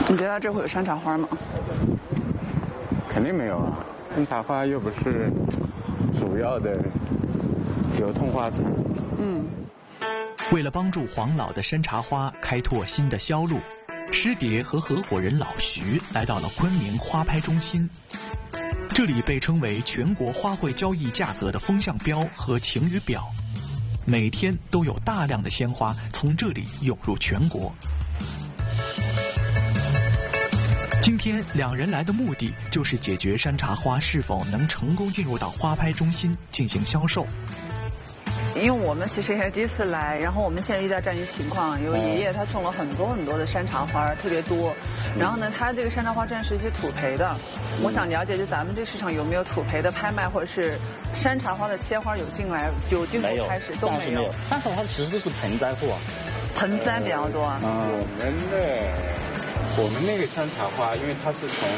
你觉得这会有山茶花吗？ 肯定没有啊，山茶花又不是主要的流通花材。 为了帮助黄老的山茶花开拓新的销路，师蝶和合伙人老徐来到了昆明花拍中心。这里被称为全国花卉交易价格的风向标和晴雨表，每天都有大量的鲜花从这里涌入全国。今天两人来的目的就是解决山茶花是否能成功进入到花拍中心进行销售。 因为我们其实也是第一次来，然后我们现在遇到这样一个情况，有爷爷他种了很多的山茶花，特别多。然后呢，他这个山茶花占是一些土培的。我想了解，就咱们这市场有没有土培的拍卖，或者是山茶花的切花有进入开始都没有。 山茶花其实都是盆栽货， 盆栽比较多。 我们那个山茶花，因为它是从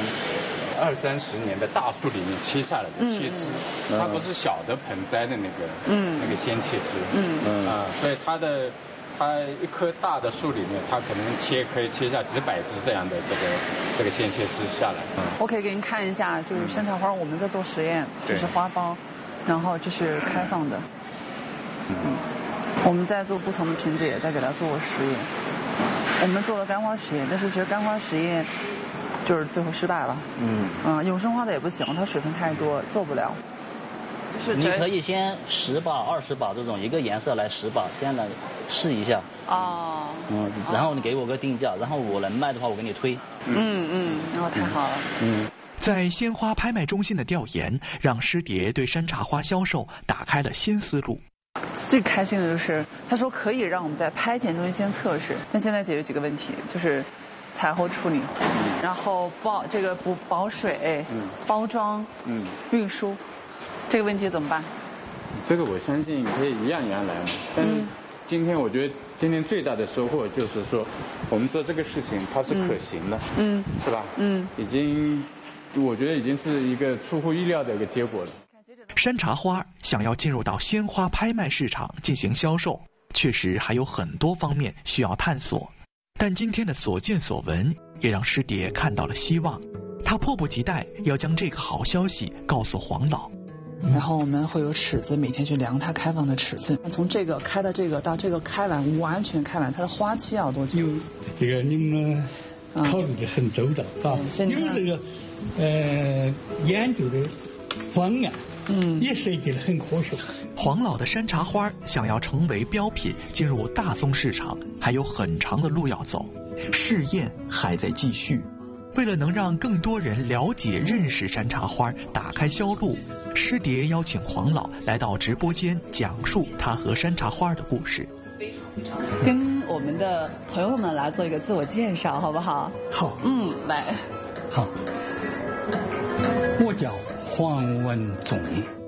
20-30年的大树里面切下来的切枝，它不是小的盆栽的那个鲜切枝，所以它一棵大的树里面，它可能可以切下几百枝这样的这个鲜切枝下来。 我可以给您看一下，就是山茶花我们在做实验，这是花苞，然后这是开放的。我们在做不同的瓶子，也在给它做过实验。我们做了干花实验，但是其实干花实验就是最后失败了。永生花的也不行，它水分太多，做不了。就是你可以先10把、20把这种一个颜色来10把，先来试一下。然后你给我个定价，然后我能卖的话我给你推。 然后太好了。 在鲜花拍卖中心的调研，让师蝶对山茶花销售打开了新思路。 最开心的就是他说可以让我们在拍前中心先测试，但现在解决几个问题，就是采后处理，然后保水，包装，运输，这个问题怎么办？ 这个我相信可以一样来嘛。但是今天我觉得今天最大的收获就是说，我们做这个事情它是可行的，是吧？我觉得已经是一个出乎意料的一个结果了。 山茶花想要进入到鲜花拍卖市场进行销售，确实还有很多方面需要探索。但今天的所见所闻也让师蝶看到了希望，他迫不及待要将这个好消息告诉黄老。 然后我们会有尺子，每天去量它开放的尺寸，从这个开的这个到这个开完完全开完，它的花期要多久？ 这个你们考虑的很周到，有这个研究的方案。也设计得很科学。 黄老的山茶花想要成为标品进入大宗市场，还有很长的路要走，试验还在继续。为了能让更多人了解认识山茶花，打开销路，师蝶邀请黄老来到直播间讲述他和山茶花的故事。 跟我们的朋友们来做一个自我介绍，好不好？ 好。 来。 好。我叫黄文总。